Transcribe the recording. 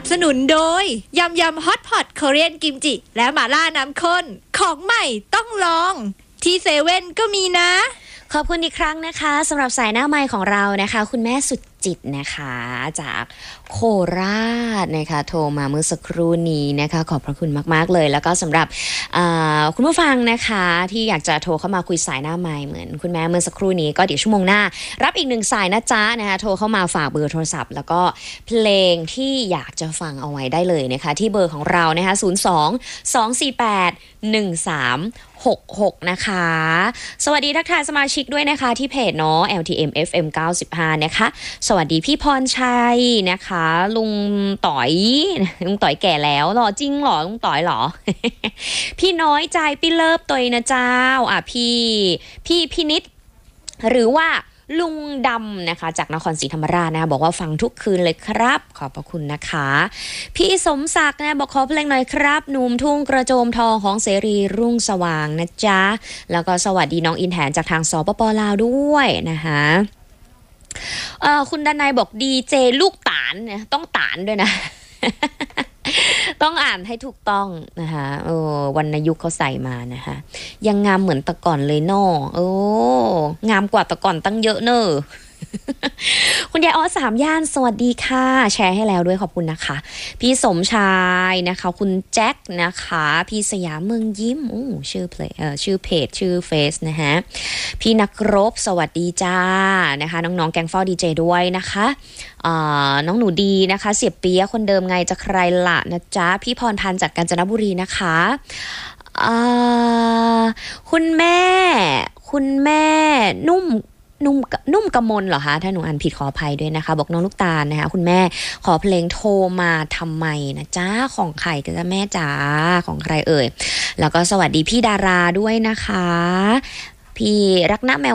บสนุนโดยยำยำฮอตพอตคอเรียนกิมจิและหม่าล่าน้ำข้นของใหม่ต้องลองที่เซเว่นก็มีนะขอบคุณอีกครั้งนะคะสำหรับสายหน้าไมค์ของเรานะคะคุณแม่สุดจิตนะคะจากโคราชนะคะโทรมาเมื่อสักครู่นี้นะคะขอบพระคุณมากๆเลยแล้วก็สำหรับคุณผู้ฟังนะคะที่อยากจะโทรเข้ามาคุยสายหน้าไมค์เหมือนคุณแม่เมื่อสักครู่นี้ก็เดี๋ยวชั่วโมงหน้ารับอีก1สายนะจ๊ะนะคะโทรเข้ามาฝากเบอร์โทรศัพท์แล้วก็เพลงที่อยากจะฟังเอาไว้ได้เลยนะคะที่เบอร์ของเรานะคะ02-248-1366นะคะสวัสดีทักทายสมาชิกด้วยนะคะที่เพจเนาะ LTM FM 95นะคะสวัสดีพี่พรชัยนะคะลุงต่อยแก่แล้วหรอจริงหรอลุงต่อยหรอ พี่น้อยใจพี่เลิฟตัวนะเจ้าพี่นิดหรือว่าลุงดำนะคะจากนครศรีธรรมราชนะบอกว่าฟังทุกคืนเลยครับขอบพระคุณนะคะพี่สมศักดิ์นะบอกขอเพลงหน่อยครับหนุ่มทุ่งกระโจมทองของเสรีรุ่งสว่างนะจ๊ะแล้วก็สวัสดีน้องอินแทนจากทางสปป.ลาวด้วยนะคะคุณดนัยบอกดีเจลูกตาลเนี่ยต้องตาลด้วยนะ ต้องอ่านให้ถูกต้องนะคะวรรณยุกต์เขาใส่มานะคะยังงามเหมือนตะก่อนเลยเนาะงามกว่าตะก่อนตั้งเยอะเนอะคุณยายสามย่านสวัสดีค่ะแชร์ให้แล้วด้วยขอบคุณนะคะพี่สมชายนะคะคุณแจ็คนะคะพี่สยามเมืองยิ้มชื่อเพจชื่อเฟซนะฮะพี่นักรบสวัสดีจ้านะคะน้องๆแกงเฝ้าดีเจด้วยนะคะน้องหนูดีนะคะเสียเปียคนเดิมไงจะใครละนะจ๊ะพี่พรพันธ์จากกาญจนบุรีนะคะคุณแม่นุ่มกมลเหรอคะถ้าหนูอ่านผิดขออภัยด้วยนะคะบอกน้องลูกตาลนะคะคุณแม่ขอเพลงโทรมาทำไมนะจ้าของใครกันจ้าแม่จ๋าของใครเอ่ยแล้วก็สวัสดีพี่ดาราด้วยนะคะพี่รักนะแมว